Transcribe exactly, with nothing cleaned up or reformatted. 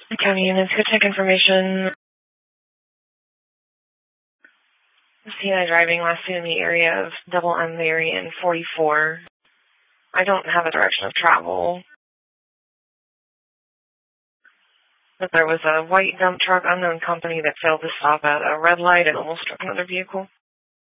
County units, could take information. C I driving last seen in the area of Double M Mary and forty-four. I don't have a direction of travel. But there was a white dump truck, unknown company, that failed to stop at a red light and almost struck another vehicle.